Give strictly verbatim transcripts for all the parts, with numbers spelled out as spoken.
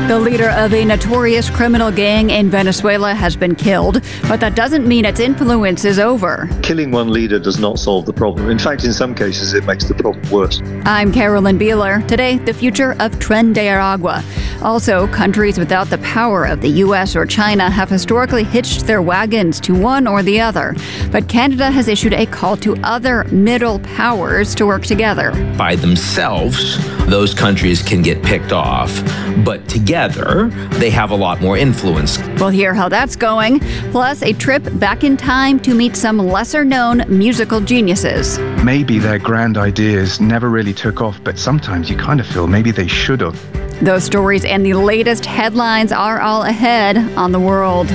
The leader of a notorious criminal gang in Venezuela has been killed, but that doesn't mean its influence is over. Killing one leader does not solve the problem. In fact, in some cases, it makes the problem worse. I'm Carolyn Beeler. Today, the future of Tren de Aragua. Also, countries without the power of the U S or China have historically hitched their wagons to one or the other. But Canada has issued a call to other middle powers to work together. By themselves, those countries can get picked off, but together, they have a lot more influence. We'll hear how that's going, plus a trip back in time to meet some lesser-known musical geniuses. Maybe their grand ideas never really took off, but sometimes you kind of feel maybe they should have. Those stories and the latest headlines are all ahead on The World.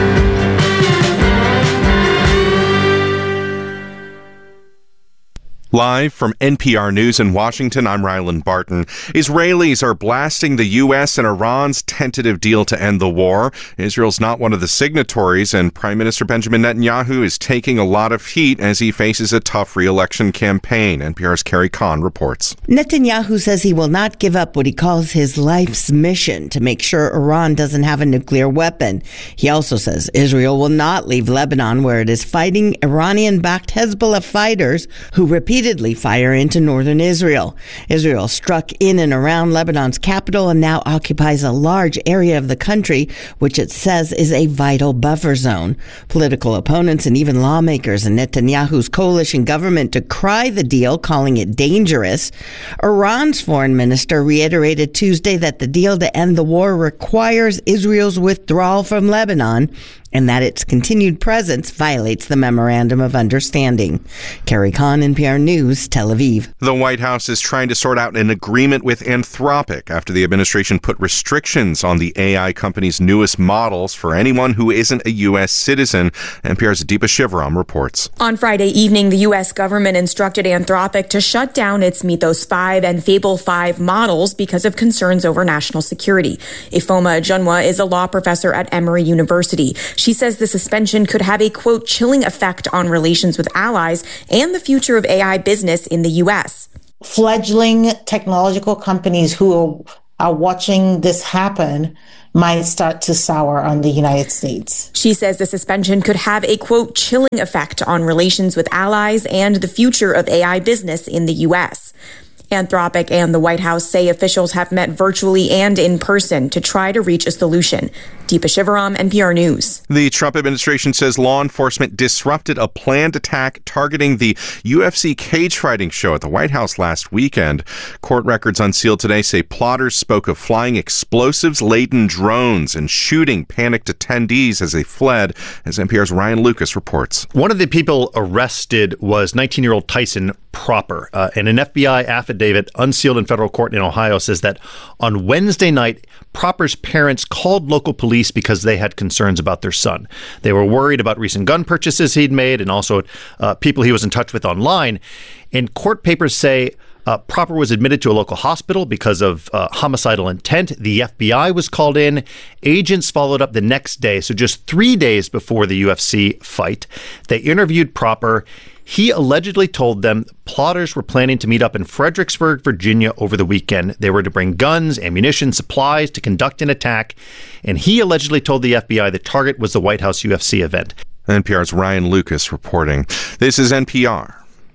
Live from N P R News in Washington, I'm Ryland Barton. Israelis are blasting the U S and Iran's tentative deal to end the war. Israel's not one of the signatories, and Prime Minister Benjamin Netanyahu is taking a lot of heat as he faces a tough re-election campaign. N P R's Carrie Kahn reports. Netanyahu says he will not give up what he calls his life's mission to make sure Iran doesn't have a nuclear weapon. He also says Israel will not leave Lebanon, where it is fighting Iranian-backed Hezbollah fighters who repeatedly fire into northern Israel. Israel struck in and around Lebanon's capital and now occupies a large area of the country, which it says is a vital buffer zone. Political opponents and even lawmakers in Netanyahu's coalition government decry the deal, calling it dangerous. Iran's foreign minister reiterated Tuesday that the deal to end the war requires Israel's withdrawal from Lebanon and that its continued presence violates the Memorandum of Understanding. Carrie Kahn, N P R News, Tel Aviv. The White House is trying to sort out an agreement with Anthropic after the administration put restrictions on the A I company's newest models for anyone who isn't a U S citizen. N P R's Deepa Shivaram reports. On Friday evening, the U S government instructed Anthropic to shut down its Mythos five and Fable five models because of concerns over national security. Ifoma Junwa is a law professor at Emory University. She says the suspension could have a, quote, chilling effect on relations with allies and the future of A I business in the U S. Fledgling technological companies who are watching this happen might start to sour on the United States. She says the suspension could have a, quote, chilling effect on relations with allies and the future of A I business in the U S. Anthropic and the White House say officials have met virtually and in person to try to reach a solution. Deepa Shivaram, N P R News. The Trump administration says law enforcement disrupted a planned attack targeting the U F C cage fighting show at the White House last weekend. Court records unsealed today say plotters spoke of flying explosives-laden drones and shooting panicked attendees as they fled, as N P R's Ryan Lucas reports. One of the people arrested was nineteen-year-old Tyson Proper, uh, and an F B I affidavit unsealed in federal court in Ohio says that on Wednesday night, Proper's parents called local police because they had concerns about their son. They were worried about recent gun purchases he'd made and also uh, people he was in touch with online. And court papers say uh, Proper was admitted to a local hospital because of uh, homicidal intent. The F B I was called in. Agents followed up the next day, so just three days before the U F C fight. They interviewed Proper. He allegedly told them plotters were planning to meet up in Fredericksburg, Virginia over the weekend. They were to bring guns, ammunition, supplies to conduct an attack. And he allegedly told the F B I the target was the White House U F C event. N P R's Ryan Lucas reporting. This is N P R.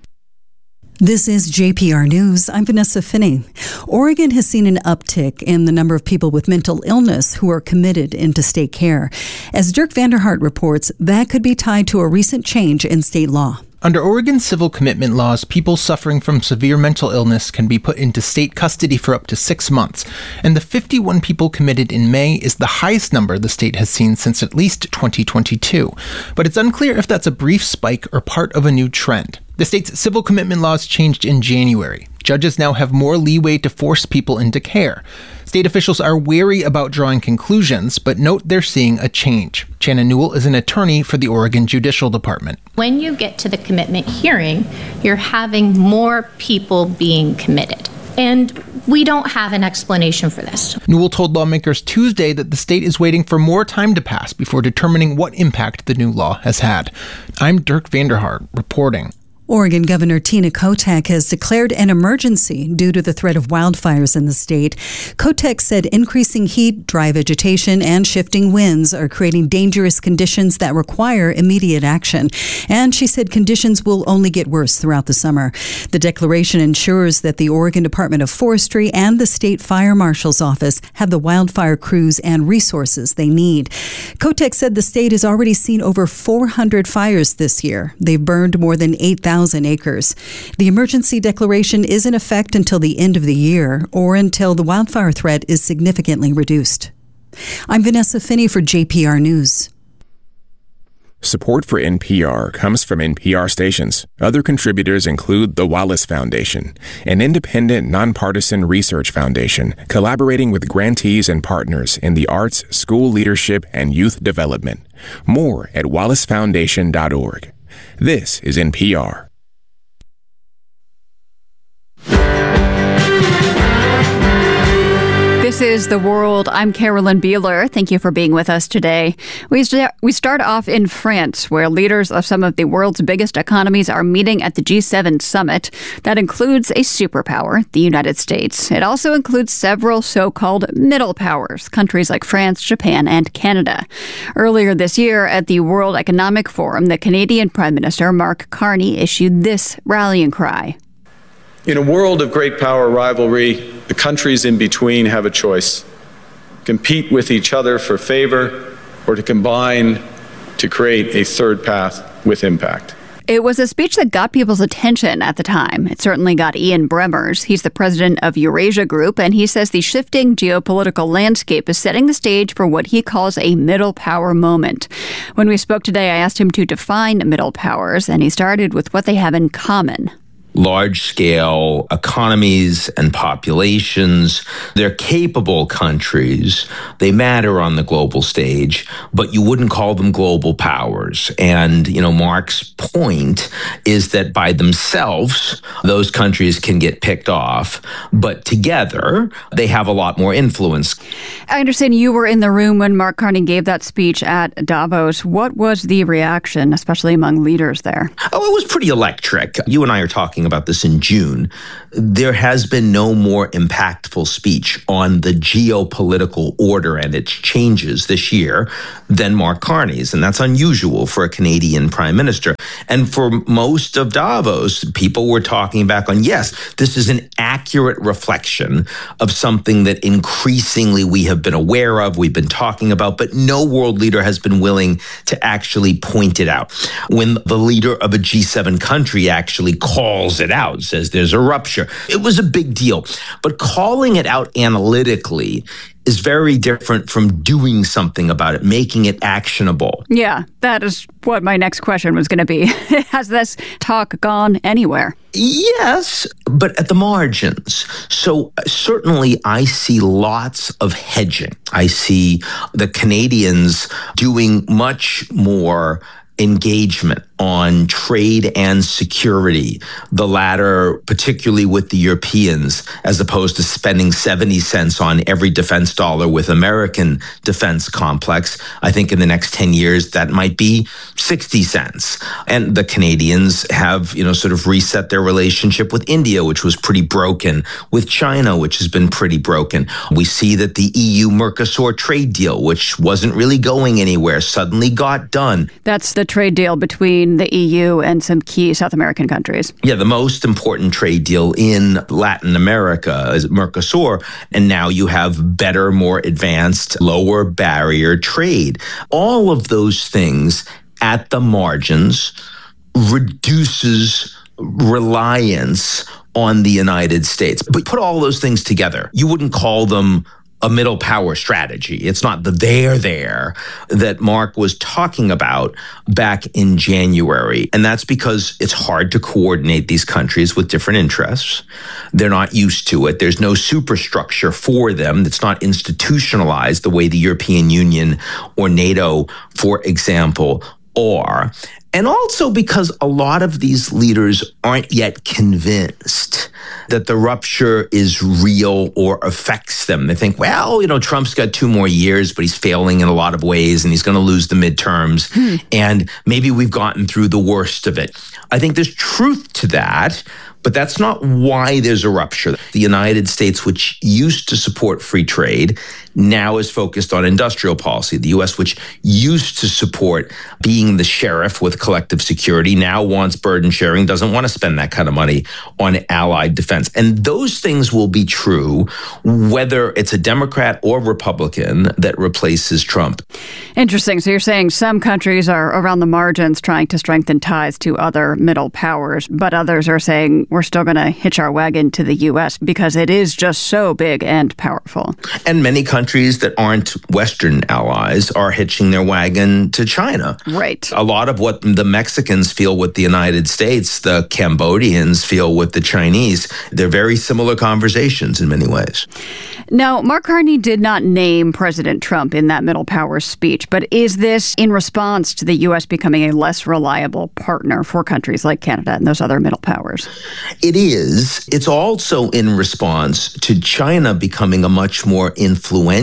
This is J P R News. I'm Vanessa Finney. Oregon has seen an uptick in the number of people with mental illness who are committed into state care. As Dirk Vanderhart reports, that could be tied to a recent change in state law. Under Oregon's civil commitment laws, people suffering from severe mental illness can be put into state custody for up to six months. And the fifty-one people committed in May is the highest number the state has seen since at least twenty twenty-two. But it's unclear if that's a brief spike or part of a new trend. The state's civil commitment laws changed in January. Judges now have more leeway to force people into care. State officials are wary about drawing conclusions, but note they're seeing a change. Chana Newell is an attorney for the Oregon Judicial Department. When you get to the commitment hearing, you're having more people being committed. And we don't have an explanation for this. Newell told lawmakers Tuesday that the state is waiting for more time to pass before determining what impact the new law has had. I'm Dirk Vanderhart reporting. Oregon Governor Tina Kotek has declared an emergency due to the threat of wildfires in the state. Kotek said increasing heat, dry vegetation, and shifting winds are creating dangerous conditions that require immediate action. And she said conditions will only get worse throughout the summer. The declaration ensures that the Oregon Department of Forestry and the State Fire Marshal's Office have the wildfire crews and resources they need. Kotek said the state has already seen over four hundred fires this year. They've burned more than eight thousand acres. The emergency declaration is in effect until the end of the year or until the wildfire threat is significantly reduced. I'm Vanessa Finney for J P R News. Support for N P R comes from N P R stations. Other contributors include the Wallace Foundation, an independent, nonpartisan research foundation collaborating with grantees and partners in the arts, school leadership, and youth development. More at wallace foundation dot org. This is N P R. This is The World. I'm Carolyn Beeler. Thank you for being with us today. We, st- we start off in France, where leaders of some of the world's biggest economies are meeting at the G seven summit. That includes a superpower, the United States. It also includes several so-called middle powers, countries like France, Japan, and Canada. Earlier this year at the World Economic Forum, the Canadian Prime Minister Mark Carney issued this rallying cry. In a world of great power rivalry, the countries in between have a choice: compete with each other for favor, or to combine to create a third path with impact. It was a speech that got people's attention at the time. It certainly got Ian Bremmer's. He's the president of Eurasia Group, and he says the shifting geopolitical landscape is setting the stage for what he calls a middle power moment. When we spoke today, I asked him to define middle powers, and he started with what they have in common. Large-scale economies and populations. They're capable countries. They matter on the global stage, but you wouldn't call them global powers. And, you know, Mark's point is that by themselves, those countries can get picked off, but together, they have a lot more influence. I understand you were in the room when Mark Carney gave that speech at Davos. What was the reaction, especially among leaders there? Oh, it was pretty electric. You and I are talking about this in June. There has been no more impactful speech on the geopolitical order and its changes this year than Mark Carney's, and that's unusual for a Canadian prime minister. And for most of Davos, people were talking back on, yes, this is an accurate reflection of something that increasingly we have been aware of, we've been talking about, but no world leader has been willing to actually point it out. When the leader of a G seven country actually calls it out, says there's a rupture, it was a big deal. But calling it out analytically is very different from doing something about it, making it actionable. Yeah, that is what my next question was going to be. Has this talk gone anywhere? Yes, but at the margins. So certainly I see lots of hedging. I see the Canadians doing much more engagement on trade and security, the latter particularly with the Europeans, as opposed to spending seventy cents on every defense dollar with American defense complex. I think in the next ten years, that might be sixty cents. And the Canadians have, you know, sort of reset their relationship with India, which was pretty broken, with China, which has been pretty broken. We see that the E U-Mercosur trade deal, which wasn't really going anywhere, suddenly got done. That's the trade deal between the E U and some key South American countries. Yeah, the most important trade deal in Latin America is Mercosur, and now you have better, more advanced, lower barrier trade. All of those things at the margins reduces reliance on the United States. But put all those things together, you wouldn't call them a middle power strategy. It's not the there there that Mark was talking about back in January. And that's because it's hard to coordinate these countries with different interests. They're not used to it. There's no superstructure for them. It's not institutionalized the way the European Union or NATO, for example, are. And also because a lot of these leaders aren't yet convinced that the rupture is real or affects them. They think, well, you know, Trump's got two more years, but he's failing in a lot of ways and he's going to lose the midterms. Hmm. And maybe we've gotten through the worst of it. I think there's truth to that. But that's not why there's a rupture. The United States, which used to support free trade, now is focused on industrial policy. The U S, which used to support being the sheriff with collective security, now wants burden sharing, doesn't want to spend that kind of money on allied defense. And those things will be true whether it's a Democrat or Republican that replaces Trump. Interesting. So you're saying some countries are around the margins trying to strengthen ties to other middle powers, but others are saying we're still going to hitch our wagon to the U S because it is just so big and powerful. And many countries that aren't Western allies are hitching their wagon to China. Right. A lot of what the Mexicans feel with the United States, the Cambodians feel with the Chinese. They're very similar conversations in many ways. Now, Mark Carney did not name President Trump in that middle powers speech, but is this in response to the U S becoming a less reliable partner for countries like Canada and those other middle powers? It is. It's also in response to China becoming a much more influential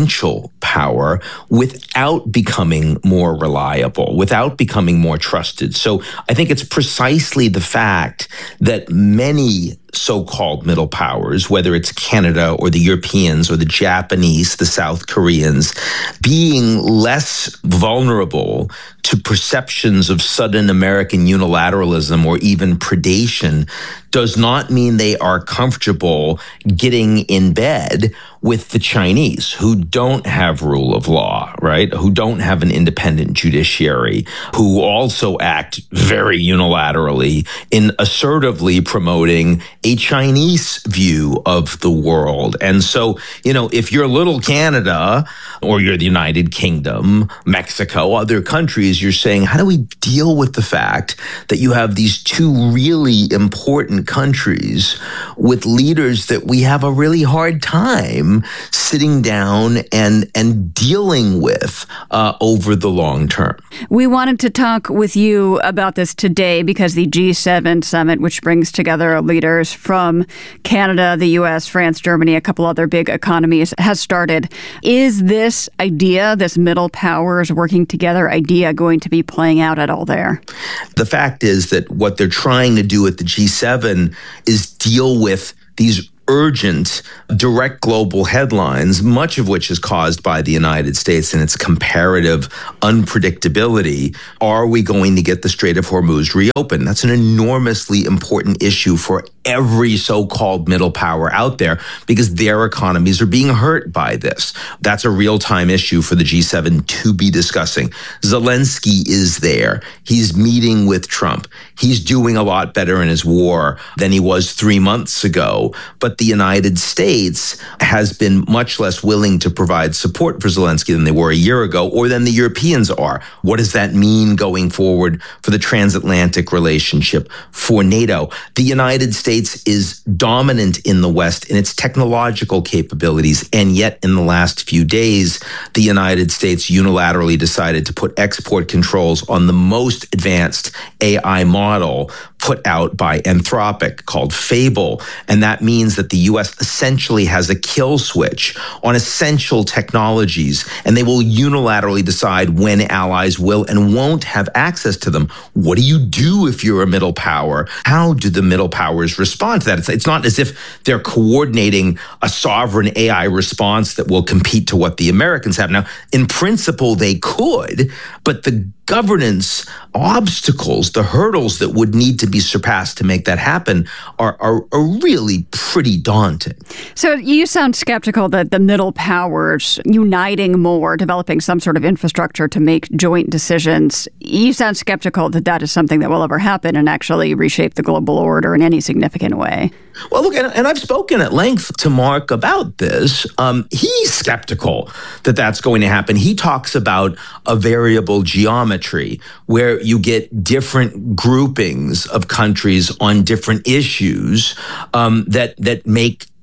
power without becoming more reliable, without becoming more trusted. So I think it's precisely the fact that many so-called middle powers, whether it's Canada or the Europeans or the Japanese, the South Koreans, being less vulnerable to perceptions of sudden American unilateralism or even predation does not mean they are comfortable getting in bed with the Chinese, who don't have rule of law, right? Who don't have an independent judiciary, who also act very unilaterally in assertively promoting a Chinese view of the world. And so, you know, if you're little Canada or you're the United Kingdom, Mexico, other countries, you're saying, how do we deal with the fact that you have these two really important countries with leaders that we have a really hard time sitting down and and dealing with uh, over the long term? We wanted to talk with you about this today because the G seven summit, which brings together leaders from Canada, the U S, France, Germany, a couple other big economies, has started. Is this idea, this middle powers working together idea, going to be playing out at all there? The fact is that what they're trying to do at the G seven is deal with these urgent, direct global headlines, much of which is caused by the United States and its comparative unpredictability. Are we going to get the Strait of Hormuz reopened? That's an enormously important issue for every so-called middle power out there because their economies are being hurt by this. That's a real-time issue for the G seven to be discussing. Zelensky is there. He's meeting with Trump. He's doing a lot better in his war than he was three months ago. But the United States has been much less willing to provide support for Zelensky than they were a year ago or than the Europeans are. What does that mean going forward for the transatlantic relationship, for NATO? The United States is dominant in the West in its technological capabilities, and yet in the last few days, the United States unilaterally decided to put export controls on the most advanced A I model put out by Anthropic called Fable. And that means that the U S essentially has a kill switch on essential technologies, and they will unilaterally decide when allies will and won't have access to them. What do you do if you're a middle power? How do the middle powers respond to that? It's, it's not as if they're coordinating a sovereign A I response that will compete to what the Americans have. Now, in principle, they could, but the governance obstacles, the hurdles that would need to be surpassed to make that happen are, are, are really pretty daunting. So you sound skeptical that the middle powers uniting more, developing some sort of infrastructure to make joint decisions. You sound skeptical that that is something that will ever happen and actually reshape the global order in any significant way. Well, look, and, and I've spoken at length to Mark about this. Um, he's skeptical that that's going to happen. He talks about a variable geometry where you get different groupings of countries on different issues um, that that make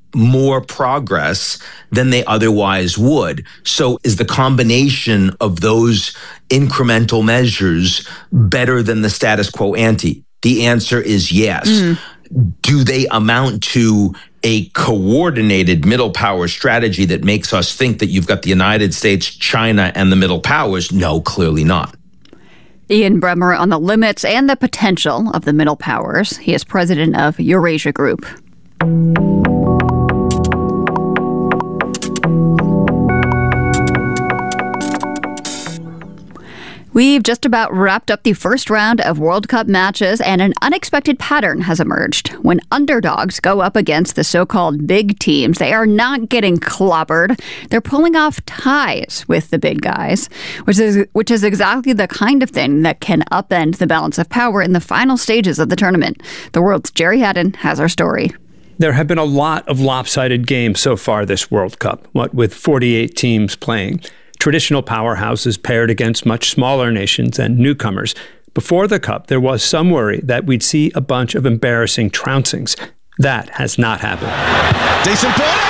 more progress than they otherwise would. So is the combination of those incremental measures better than the status quo ante? The answer is yes. Mm. Do they amount to a coordinated middle power strategy that makes us think that you've got the United States, China, and the middle powers? No, clearly not. Ian Bremmer on the limits and the potential of the middle powers. He is president of Eurasia Group. We've just about wrapped up the first round of World Cup matches, and an unexpected pattern has emerged. When underdogs go up against the so-called big teams, they are not getting clobbered. They're pulling off ties with the big guys, which is which is exactly the kind of thing that can upend the balance of power in the final stages of the tournament. The World's Jerry Haddon has our story. There have been a lot of lopsided games so far this World Cup, what with forty-eight teams playing. Traditional powerhouses paired against much smaller nations and newcomers. Before the Cup, there was some worry that we'd see a bunch of embarrassing trouncings. That has not happened. Decent ball!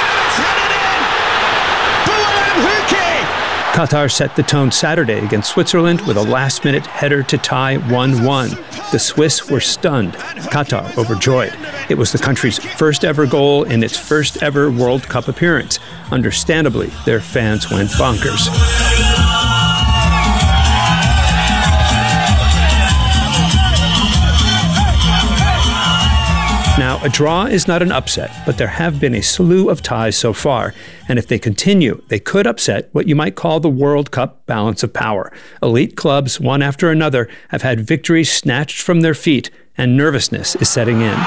Qatar set the tone Saturday against Switzerland with a last-minute header to tie one one. The Swiss were stunned, Qatar overjoyed. It was the country's first-ever goal in its first-ever World Cup appearance. Understandably, their fans went bonkers. Now, a draw is not an upset, but there have been a slew of ties so far, and if they continue, they could upset what you might call the World Cup balance of power. Elite clubs, one after another, have had victories snatched from their feet, and nervousness is setting in.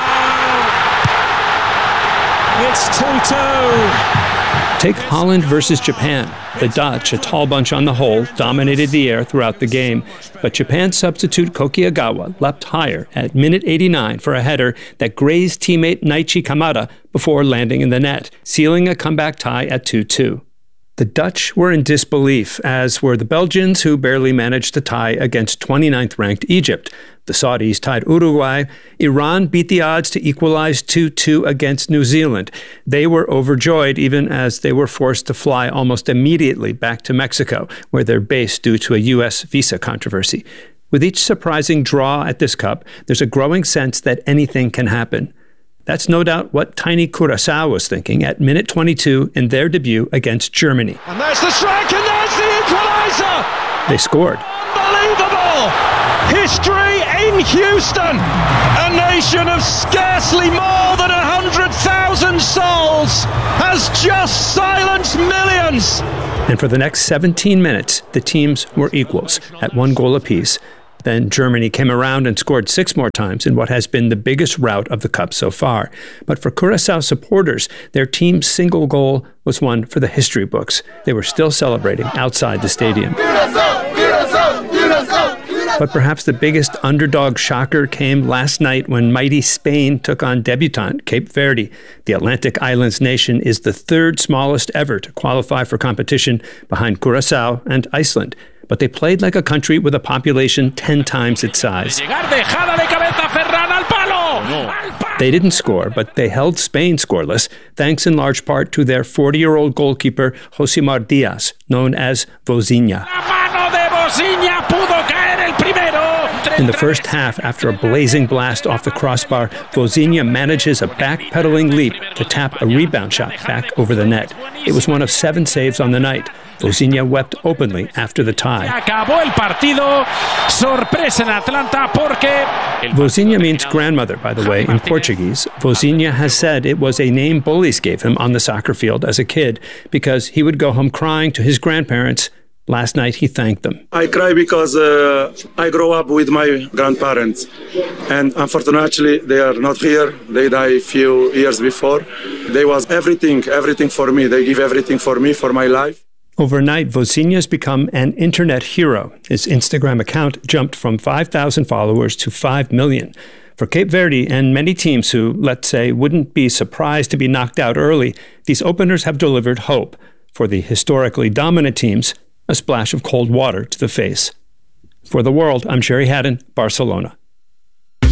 It's two two. Take Holland versus Japan. The Dutch, a tall bunch on the whole, dominated the air throughout the game, but Japan substitute Koki Agawa leapt higher at minute eighty-nine for a header that grazed teammate Naichi Kamada before landing in the net, sealing a comeback tie at two two. The Dutch were in disbelief, as were the Belgians, who barely managed to tie against twenty-ninth ranked Egypt. The Saudis tied Uruguay. Iran beat the odds to equalize two two against New Zealand. They were overjoyed, even as they were forced to fly almost immediately back to Mexico, where they're based due to a U S visa controversy. With each surprising draw at this Cup, there's a growing sense that anything can happen. That's no doubt what tiny Curaçao was thinking at minute twenty-two in their debut against Germany. And there's the strike, and there's the equalizer! They scored. Unbelievable! History in Houston! A nation of scarcely more than one hundred thousand souls has just silenced millions! And for the next seventeen minutes, the teams were equals at one goal apiece. Then Germany came around and scored six more times in what has been the biggest rout of the Cup so far. But for Curaçao supporters, their team's single goal was one for the history books. They were still celebrating outside the stadium. But perhaps the biggest underdog shocker came last night when mighty Spain took on debutant Cape Verde. The Atlantic Islands nation is the third smallest ever to qualify for competition behind Curaçao and Iceland. But they played like a country with a population ten times its size. They didn't score, but they held Spain scoreless, thanks in large part to their forty-year-old goalkeeper, Josimar Diaz, known as Vozinha. In the first half, after a blazing blast off the crossbar, Vozinha manages a backpedaling leap to tap a rebound shot back over the net. It was one of seven saves on the night. Vozinha wept openly after the tie. Vozinha means grandmother, by the way, in Portuguese. Vozinha has said it was a name bullies gave him on the soccer field as a kid because he would go home crying to his grandparents. Last night, he thanked them. I cry because uh, I grew up with my grandparents. And unfortunately, they are not here. They died a few years before. They was everything, everything for me. They give everything for me, for my life. Overnight, Vozinha has become an internet hero. His Instagram account jumped from five thousand followers to five million. For Cape Verde and many teams who, let's say, wouldn't be surprised to be knocked out early, these openers have delivered hope. For the historically dominant teams, a splash of cold water to the face. For The World, I'm Jerry Haddon, Barcelona.